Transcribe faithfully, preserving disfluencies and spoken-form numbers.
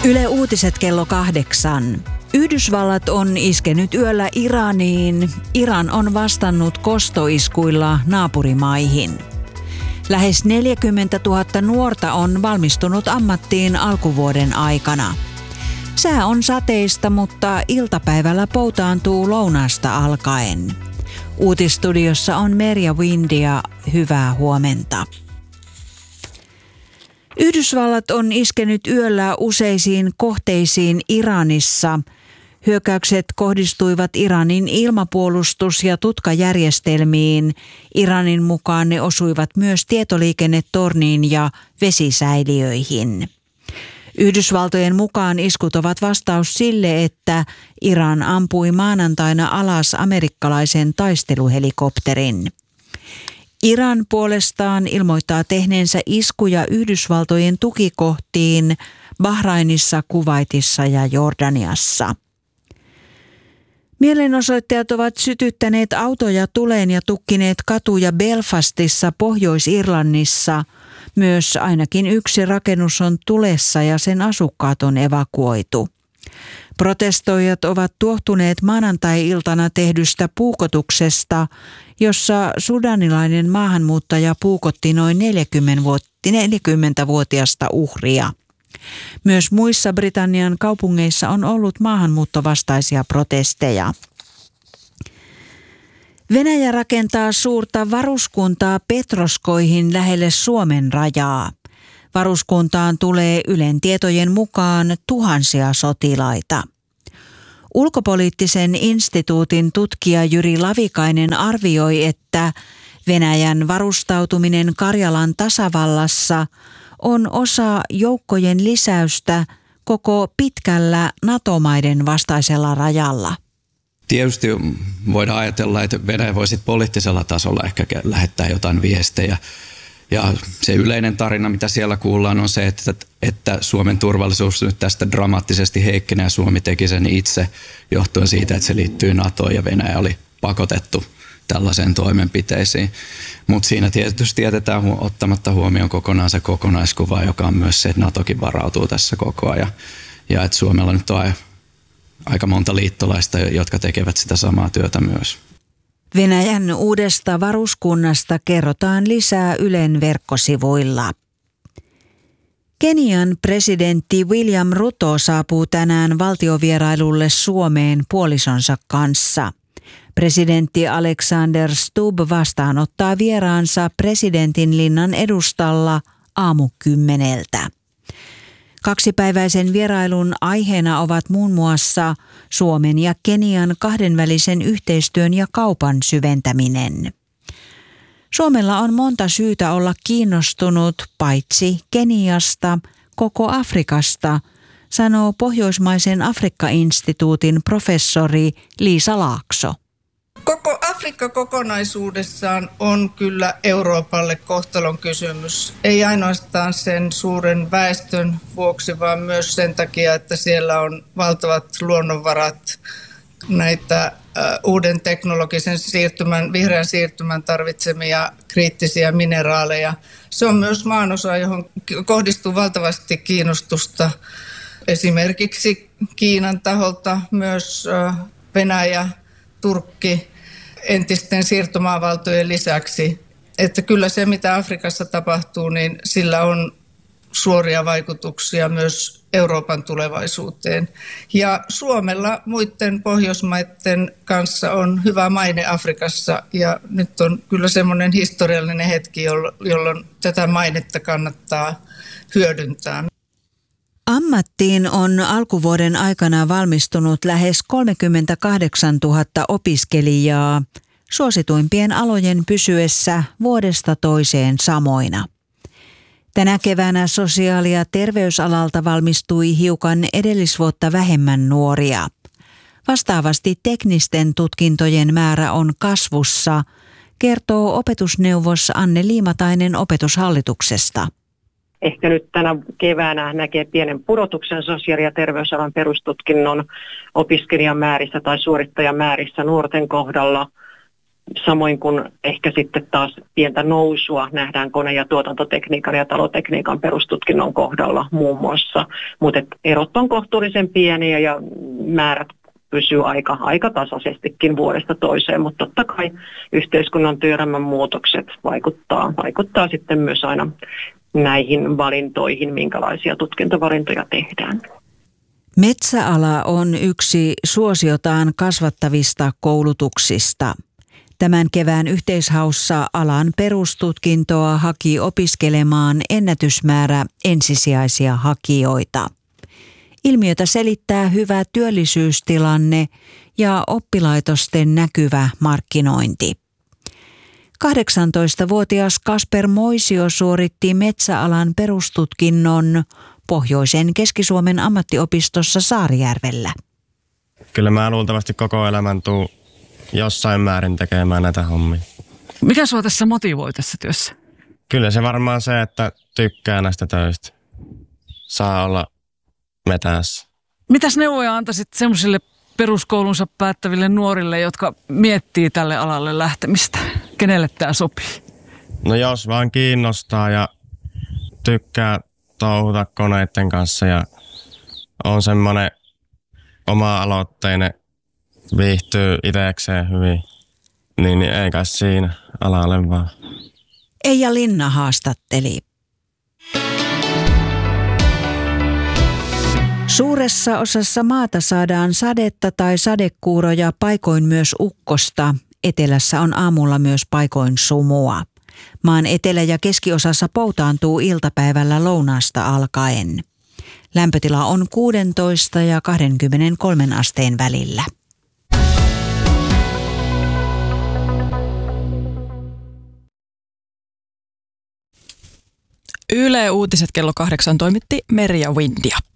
Yle Uutiset kello kahdeksan. Yhdysvallat on iskenyt yöllä Iraniin. Iran on vastannut kostoiskuilla naapurimaihin. Lähes neljäkymmentätuhatta nuorta on valmistunut ammattiin alkuvuoden aikana. Sää on sateista, mutta iltapäivällä poutaantuu lounaasta alkaen. Uutistudiossa on Merja Windia. Hyvää huomenta. Yhdysvallat on iskenyt yöllä useisiin kohteisiin Iranissa. Hyökkäykset kohdistuivat Iranin ilmapuolustus- ja tutkajärjestelmiin. Iranin mukaan ne osuivat myös tietoliikennetorniin ja vesisäiliöihin. Yhdysvaltojen mukaan iskut ovat vastaus sille, että Iran ampui maanantaina alas amerikkalaisen taisteluhelikopterin. Iran puolestaan ilmoittaa tehneensä iskuja Yhdysvaltojen tukikohtiin Bahrainissa, Kuwaitissa ja Jordaniassa. Mielenosoittajat ovat sytyttäneet autoja tuleen ja tukkineet katuja Belfastissa, Pohjois-Irlannissa. Myös ainakin yksi rakennus on tulessa ja sen asukkaat on evakuoitu. Protestoijat ovat tuohtuneet maanantai-iltana tehdystä puukotuksesta, jossa sudanilainen maahanmuuttaja puukotti noin neljäkymmentävuotiasta uhria. Myös muissa Britannian kaupungeissa on ollut maahanmuuttovastaisia protesteja. Venäjä rakentaa suurta varuskuntaa Petroskoihin lähelle Suomen rajaa. Varuskuntaan tulee Ylen tietojen mukaan tuhansia sotilaita. Ulkopoliittisen instituutin tutkija Jyri Lavikainen arvioi, että Venäjän varustautuminen Karjalan tasavallassa on osa joukkojen lisäystä koko pitkällä NATO-maiden vastaisella rajalla. Tietysti voidaan ajatella, että Venäjä voisi poliittisella tasolla ehkä lähettää jotain viestejä. Ja se yleinen tarina, mitä siellä kuullaan, on se, että, että Suomen turvallisuus nyt tästä dramaattisesti heikkenee ja Suomi teki sen itse johtuen siitä, että se liittyy NATOon ja Venäjä oli pakotettu tällaiseen toimenpiteisiin. Mutta siinä tietysti jätetään hu- ottamatta huomioon kokonaan se kokonaiskuva, joka on myös se, että NATOkin varautuu tässä koko ajan. Ja että Suomella nyt on aika monta liittolaista, jotka tekevät sitä samaa työtä myös. Venäjän uudesta varuskunnasta kerrotaan lisää Ylen verkkosivuilla. Kenian presidentti William Ruto saapuu tänään valtiovierailulle Suomeen puolisonsa kanssa. Presidentti Alexander Stubb vastaanottaa vieraansa presidentin linnan edustalla aamukymmeneltä. Kaksipäiväisen vierailun aiheena ovat muun muassa Suomen ja Kenian kahdenvälisen yhteistyön ja kaupan syventäminen. Suomella on monta syytä olla kiinnostunut paitsi Keniasta, koko Afrikasta, sanoo Pohjoismaisen Afrikka-instituutin professori Liisa Laakso. Koko Afrikka kokonaisuudessaan on kyllä Euroopalle kohtalon kysymys. Ei ainoastaan sen suuren väestön vuoksi, vaan myös sen takia, että siellä on valtavat luonnonvarat, näitä äh, uuden teknologisen siirtymän, vihreän siirtymän tarvitsemia kriittisiä mineraaleja. Se on myös maanosa, johon kohdistuu valtavasti kiinnostusta esimerkiksi Kiinan taholta, myös äh, Venäjä, Turkki, entisten siirtomaavaltojen lisäksi. Että kyllä se, mitä Afrikassa tapahtuu, niin sillä on suoria vaikutuksia myös Euroopan tulevaisuuteen. Ja Suomella muiden Pohjoismaiden kanssa on hyvä maine Afrikassa ja nyt on kyllä semmoinen historiallinen hetki, jolloin tätä mainetta kannattaa hyödyntää. Ammattiin on alkuvuoden aikana valmistunut lähes kolmekymmentäkahdeksantuhatta opiskelijaa, suosituimpien alojen pysyessä vuodesta toiseen samoina. Tänä keväänä sosiaali- ja terveysalalta valmistui hiukan edellisvuotta vähemmän nuoria. Vastaavasti teknisten tutkintojen määrä on kasvussa, kertoo opetusneuvos Anne Liimatainen Opetushallituksesta. Ehkä nyt tänä keväänä näkee pienen pudotuksen sosiaali- ja terveysalan perustutkinnon opiskelijamäärissä tai suorittajamäärissä nuorten kohdalla. Samoin kuin ehkä sitten taas pientä nousua nähdään kone- ja tuotantotekniikan ja talotekniikan perustutkinnon kohdalla muun muassa. Mutta erot on kohtuullisen pieniä ja määrät pysyy aika, aika tasaisestikin vuodesta toiseen, mutta totta kai yhteiskunnan työelämän muutokset vaikuttaa, vaikuttaa sitten myös aina näihin valintoihin, minkälaisia tutkintovalintoja tehdään. Metsäala on yksi suosiotaan kasvattavista koulutuksista. Tämän kevään yhteishaussa alan perustutkintoa haki opiskelemaan ennätysmäärä ensisijaisia hakijoita. Ilmiötä selittää hyvä työllisyystilanne ja oppilaitosten näkyvä markkinointi. kahdeksantoistavuotias Kasper Moisio suoritti metsäalan perustutkinnon Pohjoisen Keski-Suomen ammattiopistossa Saarijärvellä. Kyllä mä luultavasti koko elämän tuun jossain määrin tekemään näitä hommia. Mikä sua tässä motivoi tässä työssä? Kyllä se varmaan se, että tykkää näistä töistä. Saa olla metässä. Mitäs neuvoja antaisit semmoisille peruskoulunsa päättäville nuorille, jotka miettii tälle alalle lähtemistä? Kenelle tämä sopii? No jos vaan kiinnostaa ja tykkää touhuta koneiden kanssa ja on semmoinen oma-aloitteinen, viihtyy itsekseen hyvin, niin, niin ei kai siinä alalle vaan. Eija Linna haastatteli. Suuressa osassa maata saadaan sadetta tai sadekuuroja, paikoin myös ukkosta. Etelässä on aamulla myös paikoin sumua. Maan etelä- ja keskiosassa poutaantuu iltapäivällä lounaasta alkaen. Lämpötila on kuusitoista ja kaksikymmentäkolme asteen välillä. Yle Uutiset kello kahdeksan toimitti Merja Windia.